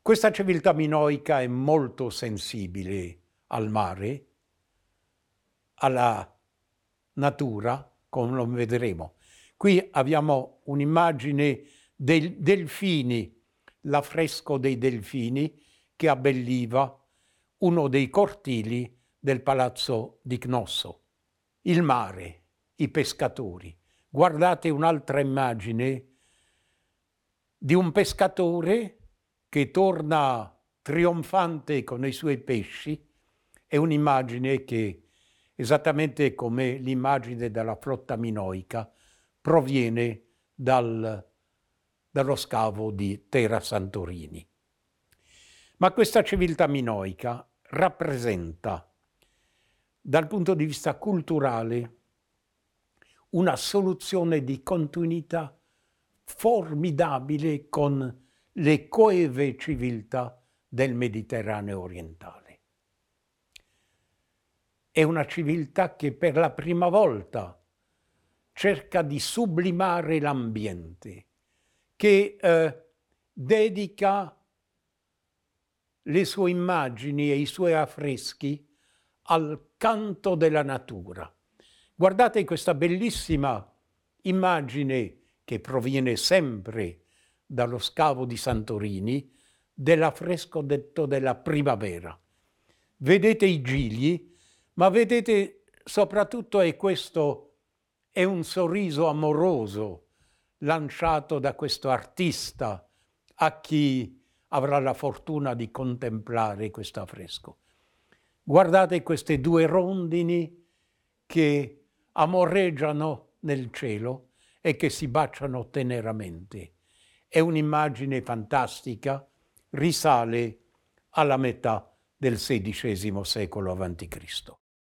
Questa civiltà minoica è molto sensibile al mare, alla natura, come lo vedremo. Qui abbiamo un'immagine dei delfini, l'affresco dei delfini che abbelliva uno dei cortili del palazzo di Cnosso. Il mare, i pescatori. Guardate un'altra immagine di un pescatore che torna trionfante con i suoi pesci. È un'immagine che, esattamente come l'immagine della flotta minoica, proviene dallo scavo di Terra Santorini. Ma questa civiltà minoica rappresenta, dal punto di vista culturale, una soluzione di continuità formidabile con le coeve civiltà del Mediterraneo orientale. È una civiltà che per la prima volta cerca di sublimare l'ambiente, che dedica le sue immagini e i suoi affreschi al canto della natura. Guardate questa bellissima immagine che proviene sempre dallo scavo di Santorini, dell'affresco detto della primavera. Vedete i gigli, ma vedete soprattutto, e questo è un sorriso amoroso lanciato da questo artista a chi avrà la fortuna di contemplare questo affresco. Guardate queste due rondini che amoreggiano nel cielo e che si baciano teneramente. È un'immagine fantastica, risale alla metà del XVI secolo a.C.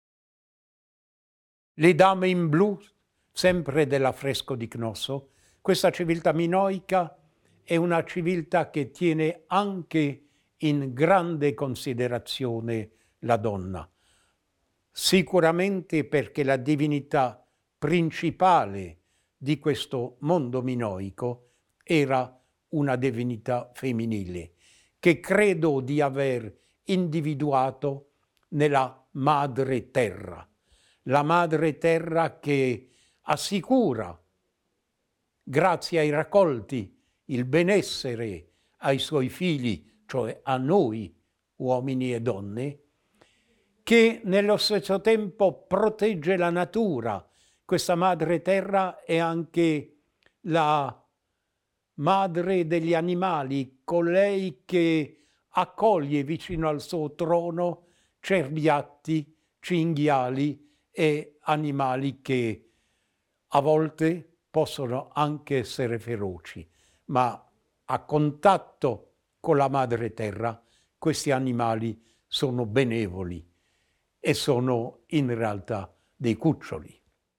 Le dame in blu, sempre dell'affresco di Cnosso, questa civiltà minoica è una civiltà che tiene anche in grande considerazione la donna, sicuramente perché la divinità principale di questo mondo minoico era una divinità femminile, che credo di aver individuato nella madre terra, la madre terra che assicura, grazie ai raccolti, il benessere ai suoi figli, cioè a noi, uomini e donne, che nello stesso tempo protegge la natura. Questa madre terra è anche la madre degli animali, colei che accoglie vicino al suo trono cerbiatti, cinghiali e animali che a volte possono anche essere feroci, ma a contatto con la madre terra questi animali sono benevoli e sono in realtà dei cuccioli.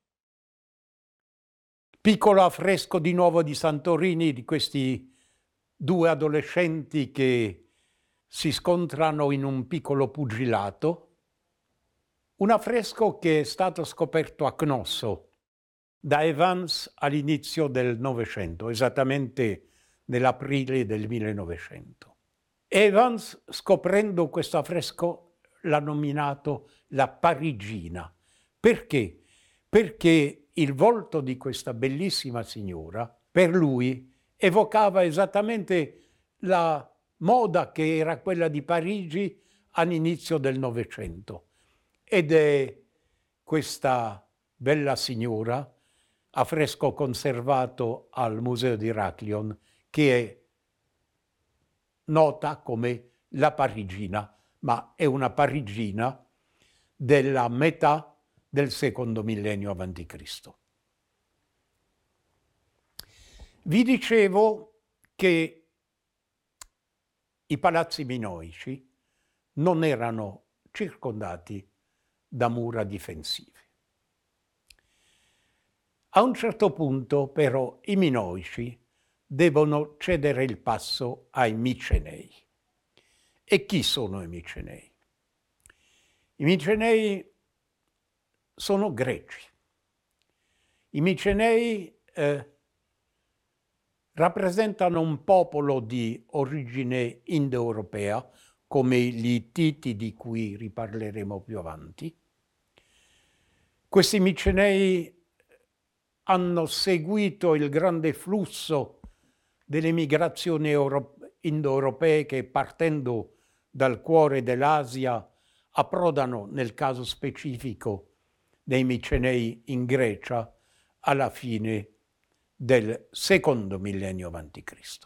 Piccolo affresco di nuovo di Santorini di questi due adolescenti che si scontrano in un piccolo pugilato. Un affresco che è stato scoperto a Cnosso da Evans all'inizio del Novecento, esattamente nell'aprile del 1900. Evans, scoprendo questo affresco, l'ha nominato la Parigina. Perché? Perché il volto di questa bellissima signora, per lui, evocava esattamente la moda che era quella di Parigi all'inizio del Novecento. Ed è questa bella signora, affresco conservato al Museo di Heraklion, che è nota come la Parigina, ma è una parigina della metà del secondo millennio a.C. Vi dicevo che i palazzi minoici non erano circondati da mura difensive. A un certo punto, però, i minoici devono cedere il passo ai Micenei. E chi sono i Micenei? I Micenei sono greci. I Micenei rappresentano un popolo di origine indoeuropea, come gli Ittiti di cui riparleremo più avanti. Questi Micenei hanno seguito il grande flusso delle migrazioni indoeuropee che, partendo dal cuore dell'Asia, approdano, nel caso specifico dei Micenei, in Grecia alla fine del secondo millennio a.C.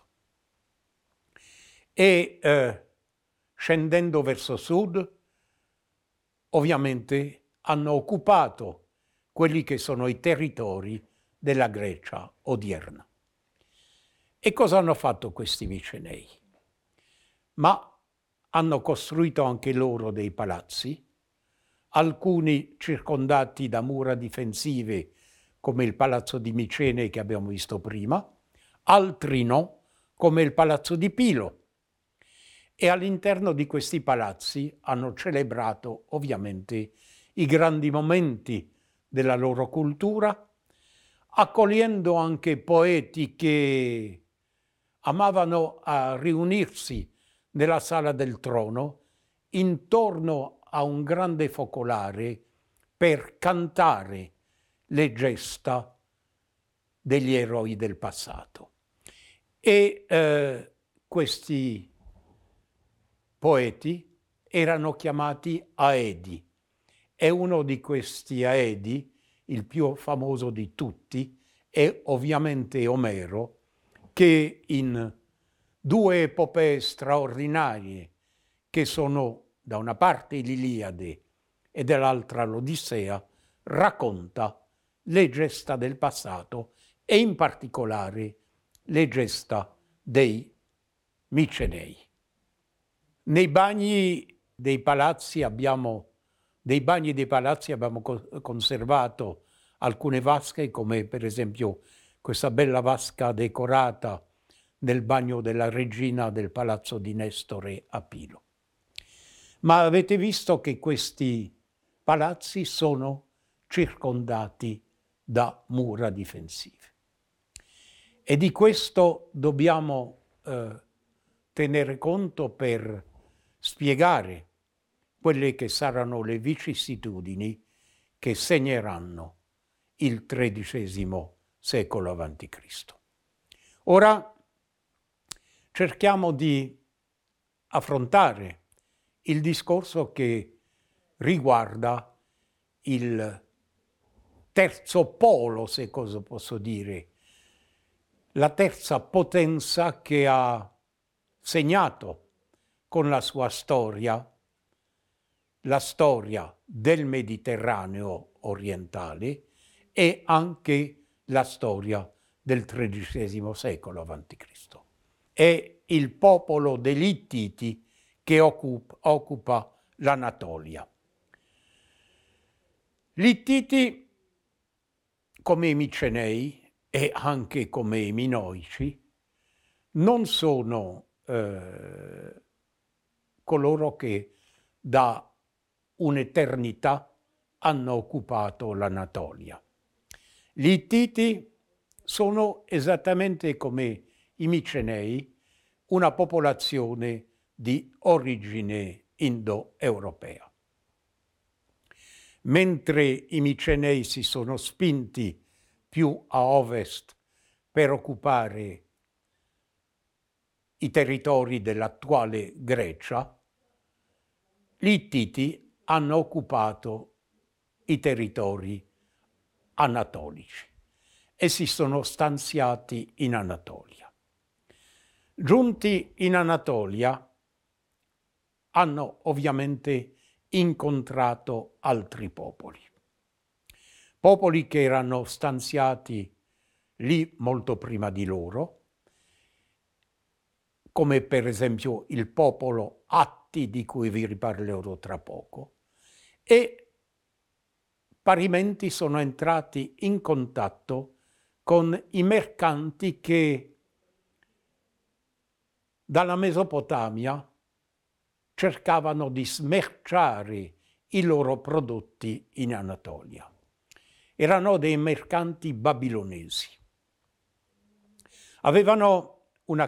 E scendendo verso sud, ovviamente hanno occupato quelli che sono i territori della Grecia odierna. E cosa hanno fatto questi Micenei? Ma hanno costruito anche loro dei palazzi, alcuni circondati da mura difensive, come il palazzo di Micene che abbiamo visto prima, altri no, come il palazzo di Pilo. E all'interno di questi palazzi hanno celebrato ovviamente i grandi momenti della loro cultura, accogliendo anche poeti che amavano a riunirsi nella sala del trono intorno a un grande focolare per cantare le gesta degli eroi del passato. E questi poeti erano chiamati Aedi, e uno di questi Aedi, il più famoso di tutti, è ovviamente Omero, che in due epopee straordinarie, che sono da una parte l'Iliade e dall'altra l'Odissea, racconta le gesta del passato e in particolare le gesta dei Micenei. Nei bagni dei palazzi abbiamo conservato alcune vasche, come per esempio questa bella vasca decorata nel bagno della regina del palazzo di Nestore a Pilo. Ma avete visto che questi palazzi sono circondati da mura difensive. E di questo dobbiamo tenere conto per spiegare quelle che saranno le vicissitudini che segneranno il XIII secolo a.C. Ora cerchiamo di affrontare il discorso che riguarda il terzo polo, se cosa posso dire, la terza potenza che ha segnato con la sua storia la storia del Mediterraneo orientale e anche la storia del XIII secolo a.C. È il popolo degli Ittiti che occupa l'Anatolia. Gli Ittiti, come i Micenei e anche come i Minoici, non sono coloro che da un'eternità hanno occupato l'Anatolia. Gli Ittiti sono esattamente come i Micenei una popolazione di origine indoeuropea. Mentre i Micenei si sono spinti più a ovest per occupare i territori dell'attuale Grecia, gli Ittiti hanno occupato i territori anatolici e si sono stanziati in Anatolia. Giunti in Anatolia, hanno ovviamente incontrato altri popoli che erano stanziati lì molto prima di loro, come per esempio il popolo Atti, di cui vi riparlerò tra poco, e parimenti sono entrati in contatto con i mercanti che dalla Mesopotamia cercavano di smerciare i loro prodotti in Anatolia. Erano dei mercanti babilonesi. Avevano